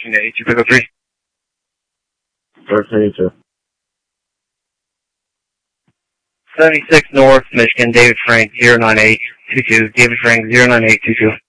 Unit 8253. First 82. 76 North, Michigan, David Frank, 09822. David Frank, 09822.